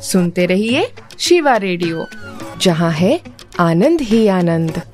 सुनते रहिए शिवा रेडियो, जहाँ है आनंद ही आनंद।